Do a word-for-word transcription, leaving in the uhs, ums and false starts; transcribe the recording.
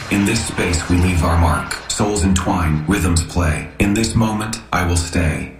In this space we leave our mark. Souls entwine, rhythms play. In this moment, I will stay.